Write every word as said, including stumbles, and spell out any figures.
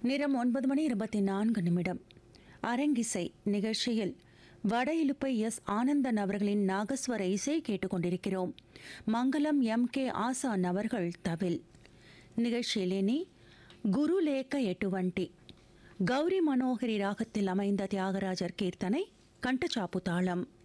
நேரம் ஒன்பது மணி இருபத்தி நான்கு நிமிடம். அரங்கிசை நிகழ்ச்சியில் வட இலுப்பை எஸ் ஆனந்தன் அவர்களின் நாகஸ்வர இசை கேட்டுக்கொண்டிருக்கிறோம். மங்களம் எம் கே ஆசான் அவர்கள் தவில். நிகழ்ச்சியிலேனி குருலேக்க எட்டுவண்டி கௌரி மனோகரி ராகத்தில் அமைந்த தியாகராஜர் கீர்த்தனை கண்டச்சாப்பு தாளம்.